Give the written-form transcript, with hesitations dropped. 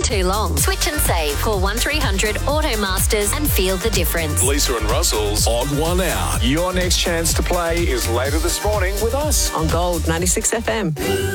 too long. Switch and save. Call 1300 Automasters and feel the difference. Lisa and Russell's Odd One Out. Your next chance to play is later this morning with us On Gold 96 FM.